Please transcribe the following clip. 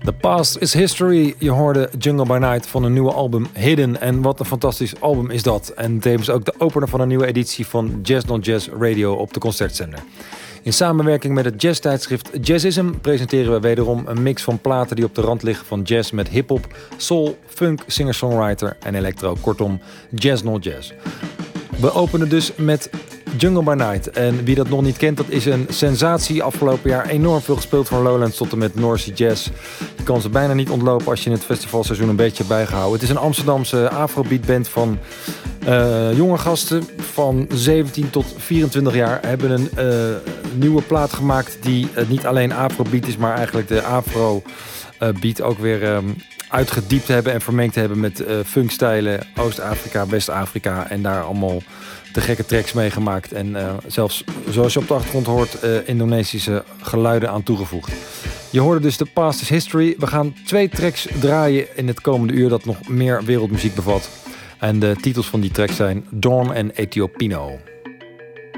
The Past is History. Je hoorde Jungle by Night van een nieuwe album Hidden. En wat een fantastisch album is dat. En tevens ook de opener van een nieuwe editie van Jazz Not Jazz Radio op de Concertzender. In samenwerking met het jazztijdschrift Jazzism presenteren we wederom een mix van platen die op de rand liggen van jazz met hip-hop, soul, funk, singer-songwriter en electro. Kortom, Jazz Not Jazz. We openen dus met Jungle by Night. En wie dat nog niet kent, dat is een sensatie. Afgelopen jaar enorm veel gespeeld van Lowlands tot en met North Sea Jazz. Je kan ze bijna niet ontlopen als je in het festivalseizoen een beetje hebt bijgehouden. Het is een Amsterdamse afrobeatband van jonge gasten van 17 tot 24 jaar. Hebben een nieuwe plaat gemaakt die niet alleen afrobeat is, maar eigenlijk de afrobeat ook weer uitgediept hebben en vermengd hebben met funkstijlen, Oost-Afrika, West-Afrika en daar allemaal de gekke tracks meegemaakt. En zelfs, zoals je op de achtergrond hoort, Indonesische geluiden aan toegevoegd. Je hoorde dus The Past is History. We gaan 2 tracks draaien in het komende uur dat nog meer wereldmuziek bevat. En de titels van die tracks zijn Dawn en Ethiopiano.